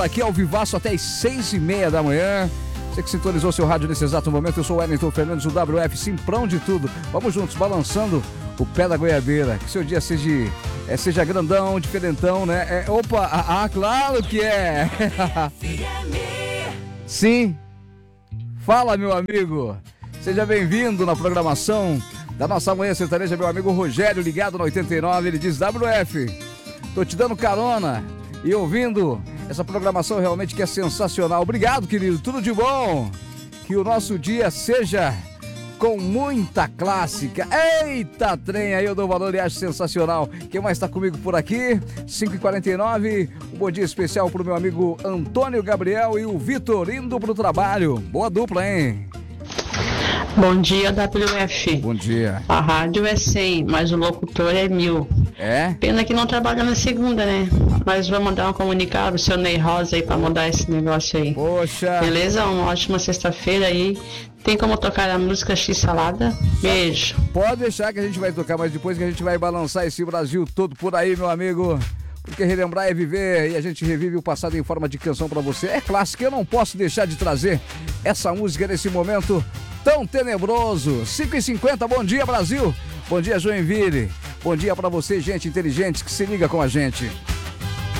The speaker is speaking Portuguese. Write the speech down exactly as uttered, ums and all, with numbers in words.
Aqui ao vivaço até as seis e meia da manhã. Você que sintonizou seu rádio nesse exato momento, eu sou o Wellington Fernandes, o W F, Simprão de tudo. Vamos juntos, balançando o pé da goiabeira. Que seu dia seja, é, seja grandão, diferentão, né? É, opa, ah, ah, claro que é. Sim. Fala, meu amigo. Seja bem-vindo na programação da nossa manhã sertaneja, meu amigo Rogério, ligado no oitenta e nove. Ele diz: W F, tô te dando carona e ouvindo essa programação realmente que é sensacional. Obrigado, querido, tudo de bom. Que o nosso dia seja com muita clássica. Eita, trem, aí eu dou valor e acho sensacional. Quem mais está comigo por aqui? cinco e quarenta e nove, um bom dia especial pro meu amigo Antônio Gabriel e o Vitor indo pro trabalho. Boa dupla, hein? Bom dia, W F. Bom dia. A rádio é cem, mas o locutor é mil. É? Pena que não trabalha na segunda, né? Mas vou mandar um comunicado pro seu Ney Rosa aí pra mudar esse negócio aí. Poxa. Beleza? Uma ótima sexta-feira aí. Tem como tocar a música X-Salada? Beijo. Pode deixar que a gente vai tocar, mas depois que a gente vai balançar esse Brasil todo por aí, meu amigo. Porque relembrar é viver e a gente revive o passado em forma de canção pra você. É clássico, eu não posso deixar de trazer essa música nesse momento tão tenebroso. cinco e cinquenta, bom dia, Brasil. Bom dia, Joinville. Bom dia pra você, gente inteligente que se liga com a gente.